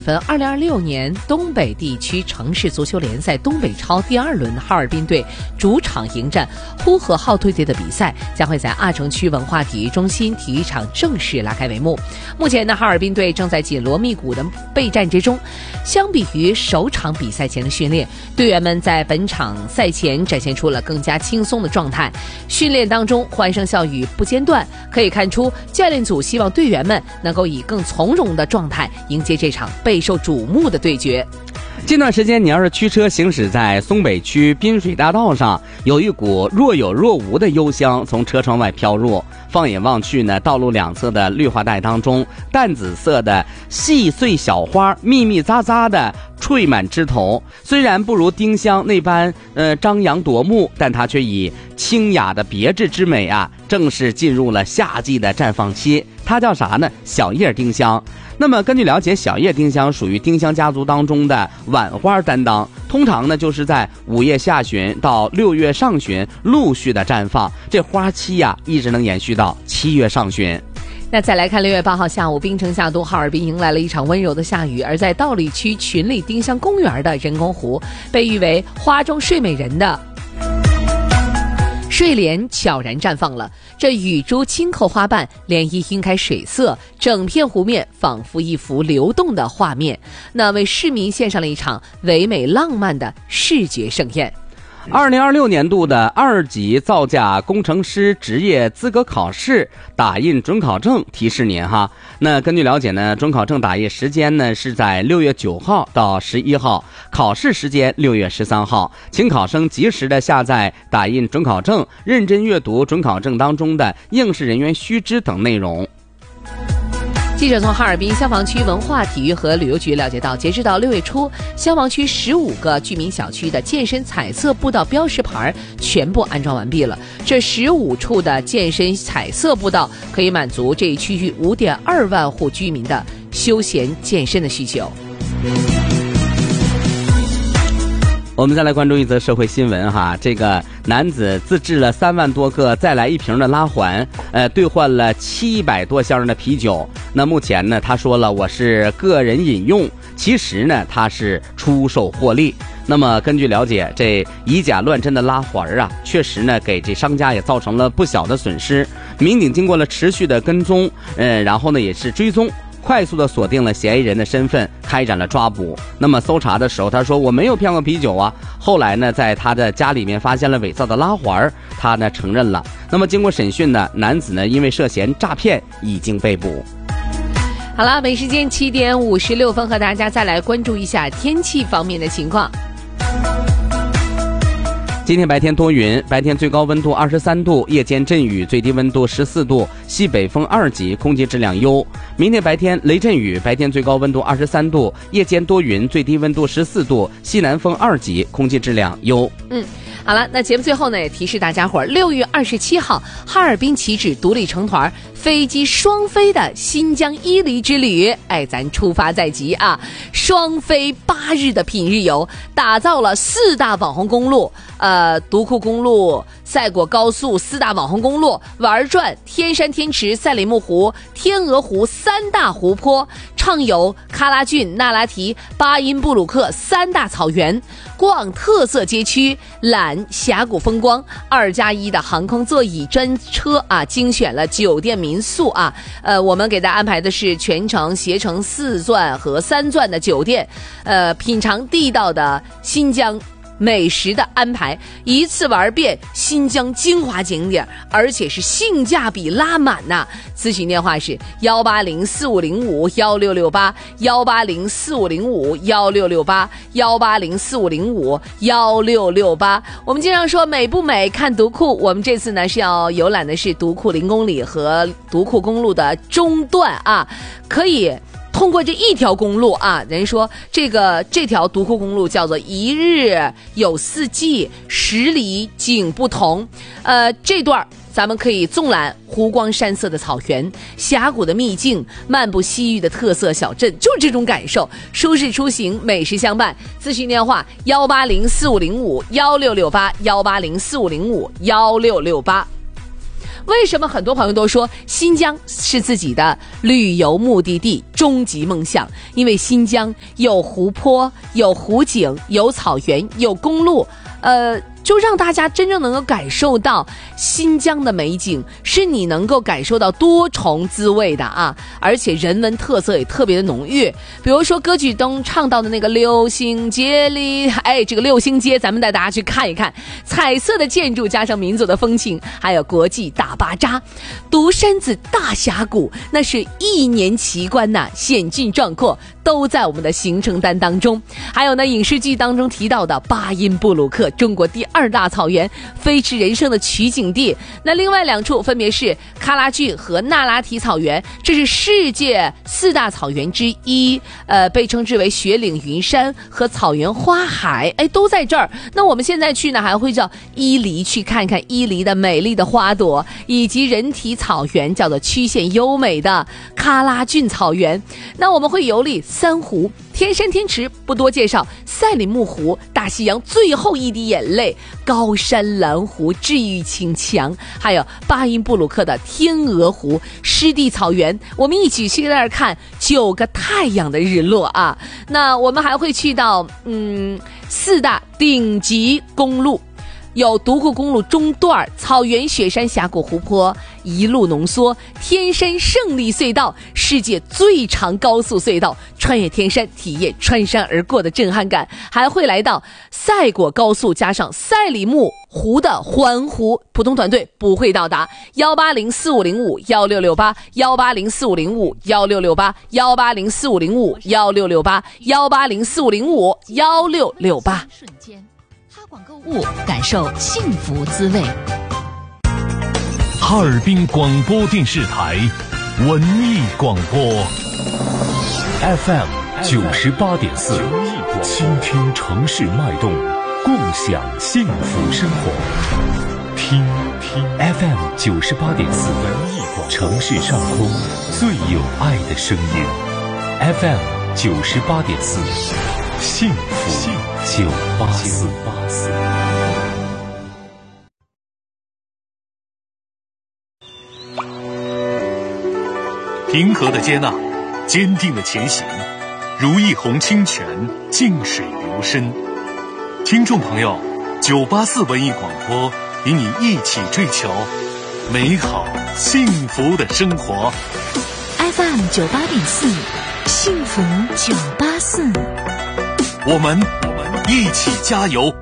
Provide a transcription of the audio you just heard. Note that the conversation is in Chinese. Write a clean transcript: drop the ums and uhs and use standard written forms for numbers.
2026年东北地区城市足球联赛东北超第2轮，哈尔滨队主场迎战呼和浩特队的比赛将会在阿城区文化体育中心体育场正式拉开帷幕。目前呢，哈尔滨队正在紧锣密鼓的备战之中。相比于首场比赛前的训练，队员们在本场赛前展现出了更加轻松的状态。训练当中欢声笑语不间断，可以看出教练组希望队员们能够以更从容的状态迎接这场备受瞩目的对决。 近段时间，你要是驱车行驶在松北区滨水大道上，有一股若有若无的幽香从车窗外飘入。放眼望去呢，道路两侧的绿化带当中，淡紫色的细碎小花密密匝匝的缀满枝头。虽然不如丁香那般张扬夺目，但它却以清雅的别致之美啊，正式进入了夏季的绽放期。它叫啥呢？小叶丁香。那么根据了解，小叶丁香属于丁香家族当中的晚花担当，通常呢就是在5月下旬到6月上旬陆续的绽放，这花期呀一直能延续到7月上旬。 那再来看6月8号下午，槟城夏都哈尔滨迎来了一场温柔的下雨，而在道里区群里丁香公园的人工湖，被誉为花中睡美人的睡莲悄然绽放了，这雨珠轻扣花瓣，涟漪晕开水色，整片湖面仿佛一幅流动的画面，那为市民献上了一场唯美浪漫的视觉盛宴。 2026年度的2级造价工程师职业资格考试打印准考证提示您哈。那根据了解呢，准考证打印时间呢是在6月9号到11号，考试时间6月13号。请考生及时的下载打印准考证，认真阅读准考证当中的应试人员须知等内容。 记者从哈尔滨消防区文化体育和旅游局了解到，截至到6月初，消防区15个居民小区的健身彩色步道标识牌全部安装完毕了。这15处的健身彩色步道可以满足这一区域5.2万户居民的休闲健身的需求。 我们再来关注一则社会新闻哈，这个男子自制了3万多个再来一瓶的拉环，兑换了700多箱的啤酒。那目前呢，他说了我是个人饮用，其实呢他是出售获利。那么根据了解，这以假乱真的拉环啊，确实呢给这商家也造成了不小的损失。民警经过了持续的跟踪，然后呢也是追踪，快速的锁定了嫌疑人的身份，开展了抓捕。那么搜查的时候，他说我没有骗过啤酒啊。后来呢，在他的家里面发现了伪造的拉环，他呢承认了。那么经过审讯呢，男子呢因为涉嫌诈骗已经被捕。 好了，北时间7点56分，和大家再来关注一下天气方面的情况。 今天白天多云，白天最高温度23度，夜间阵雨，最低温度14度，西北风2级，空气质量优。明天白天雷阵雨，白天最高温度23度，夜间多云，最低温度14度，西南风2级，空气质量优。 好了，那节目最后呢也提示大家伙儿，6月27号哈尔滨起止独立成团飞机双飞的新疆伊犁之旅，咱出发在即啊！双飞8日的品日游，打造了4大网红公路，独库公路、赛果高速4大网红公路，玩转天山天池、赛里木湖、天鹅湖3大湖泊，畅游喀拉峻、那拉提、巴音布鲁克3大草原，逛特色街区，览峡谷风光，2+1的航空座椅专车啊，精选了酒店民宿啊，我们给大家安排的是全程携程4钻和3钻的酒店，品尝地道的新疆美食的安排，一次玩遍新疆精华景点，而且是性价比拉满呐！咨询电话是18045051668 18045051668 18045051668。我们经常说美不美看独库，我们这次呢是要游览的是独库0公里和独库公路的中段啊，可以通过这一条公路啊，人说这条独库公路叫做一日有4季，10里景不同。这段咱们可以纵览湖光山色的草原，峡谷的秘境，漫步西域的特色小镇，就是这种感受。舒适出行，美食相伴。咨询电话18045051668 18045051668。 为什么很多朋友都说新疆是自己的旅游目的地、终极梦想？因为新疆有湖泊、有湖景、有草原、有公路，就让大家真正能够感受到新疆的美景，是你能够感受到多重滋味的啊！而且人文特色也特别的浓郁。比如说歌曲中唱到的那个六星街里，这个六星街咱们带大家去看一看，彩色的建筑加上民族的风情，还有国际大巴扎、独山子大峡谷，那是一年奇观呐，险峻壮阔，都在我们的行程单当中。还有呢，影视剧当中提到的巴音布鲁克，中国第2大草原，飞驰人生的取景地。那另外2处分别是喀拉峻和那拉提草原，这是世界4大草原之一，被称之为雪岭云山和草原花海，都在这儿。那我们现在去呢，还会叫伊犁，去看看伊犁的美丽的花朵，以及人体草原，叫做曲线优美的喀拉峻草原。那我们会游历3湖、天山天池，不多介绍，赛里木湖、大西洋最后一滴眼泪、高山蓝湖、治愈性强，还有巴音布鲁克的天鹅湖、湿地草原，我们一起去那儿看9个太阳的日落啊！那我们还会去到4大顶级公路，有独库公路中段、草原雪山峡谷湖泊一路浓缩、天山胜利隧道，世界最长高速隧道，穿越天山，体验穿山而过的震撼感。还会来到赛果高速加上赛里木湖的环湖，普通团队不会到达。18045051668 18045051668 18045051668 18045051668。 瞬间哈广购物，感受幸福滋味。 哈尔滨广播电视台文艺广播 FM 98.4，倾听城市脉动，共享幸福生活。听 FM 98.4，城市上空最有爱的声音。FM 98.4，幸福984。平和的接纳，坚定的前行，如一泓清泉，静水流深。听众朋友，984文艺广播与你一起追求美好幸福的生活。 FM 98.4，幸福984， 我们一起加油。